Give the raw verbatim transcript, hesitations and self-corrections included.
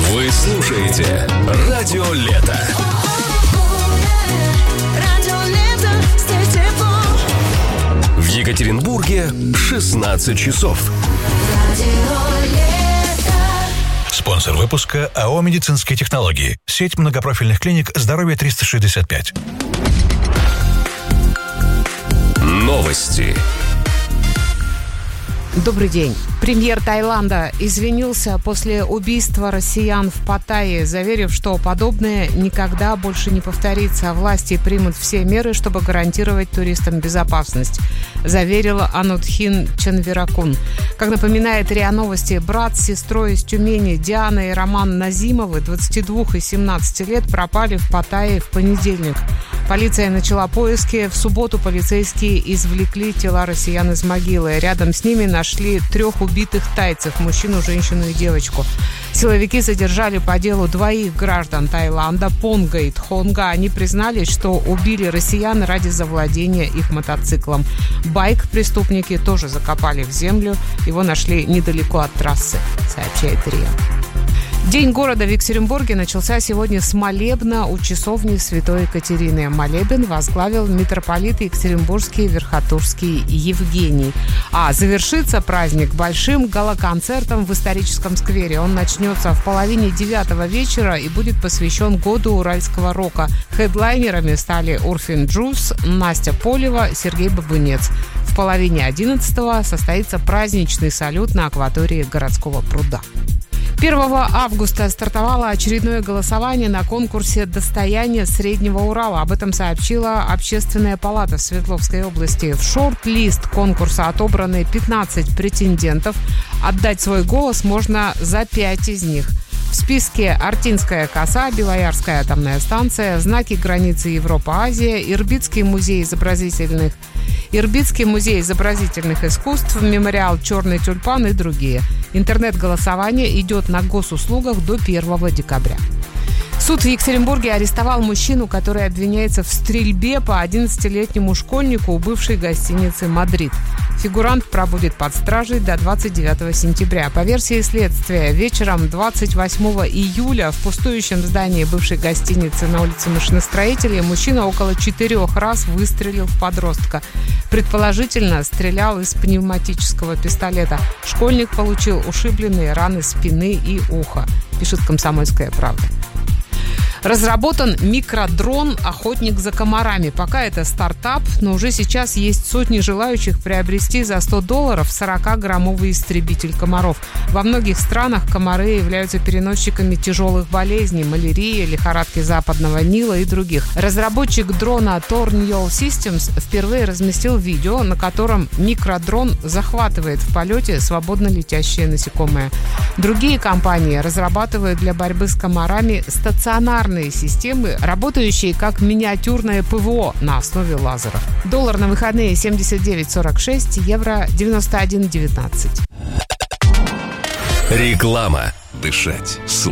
Вы слушаете Радио Лето. В Екатеринбурге шестнадцать часов. Спонсор выпуска АО «Медицинские технологии». Сеть многопрофильных клиник «Здоровье триста шестьдесят пять». Новости. Добрый день. Премьер Таиланда извинился после убийства россиян в Паттайе, заверив, что подобное никогда больше не повторится, а власти примут все меры, чтобы гарантировать туристам безопасность, заверила Анутхин Чанвиракун. Как напоминает РИА Новости, брат с сестрой из Тюмени Диана и Роман Назимовы, двадцати двух и семнадцати лет, пропали в Паттайе в понедельник. Полиция начала поиски. В субботу полицейские извлекли тела россиян из могилы. Рядом с ними нашли трех убитых тайцев – мужчину, женщину и девочку. Силовики задержали по делу двоих граждан Таиланда – Понга и Тхонга. Они признались, что убили россиян ради завладения их мотоциклом. Байк преступники тоже закопали в землю. Его нашли недалеко от трассы, сообщает РИА. День города в Екатеринбурге начался сегодня с молебна у часовни Святой Екатерины. Молебен возглавил митрополит Екатеринбургский Верхотурский Евгений. А завершится праздник большим гала-концертом в историческом сквере. Он начнется в половине девятого вечера и будет посвящен году уральского рока. Хедлайнерами стали Урфин Джюс, Настя Полева, Сергей Бабунец. В половине одиннадцатого состоится праздничный салют на акватории городского пруда. первого августа стартовало очередное голосование на конкурсе «Достояние Среднего Урала». Об этом сообщила Общественная палата в Свердловской области. В шорт-лист конкурса отобраны пятнадцать претендентов. Отдать свой голос можно за пять из них. В списке Артинская коса, Белоярская атомная станция, знаки границы Европа-Азия, Ирбитский музей изобразительных Ирбитский музей изобразительных искусств, мемориал «Черный тюльпан» и другие. Интернет-голосование идет на госуслугах до первого декабря. Суд в Екатеринбурге арестовал мужчину, который обвиняется в стрельбе по одиннадцатилетнему школьнику у бывшей гостиницы «Мадрид». Фигурант пробудет под стражей до двадцать девятого сентября. По версии следствия, вечером двадцать восьмого июля в пустующем здании бывшей гостиницы на улице Машиностроителей мужчина около четырех раз выстрелил в подростка. Предположительно, стрелял из пневматического пистолета. Школьник получил ушибленные раны спины и уха, пишет «Комсомольская правда». Разработан микродрон «Охотник за комарами». Пока это стартап, но уже сейчас есть сотни желающих приобрести за сто долларов сорокаграммовый истребитель комаров. Во многих странах комары являются переносчиками тяжелых болезней – малярии, лихорадки Западного Нила и других. Разработчик дрона Tornado Systems впервые разместил видео, на котором микродрон захватывает в полете свободно летящие насекомые. Другие компании разрабатывают для борьбы с комарами стационарные системы, работающие как миниатюрное ПВО на основе лазеров. Доллар на выходные семьдесят девять сорок шесть, евро девяносто один девятнадцать. Реклама. Дышать.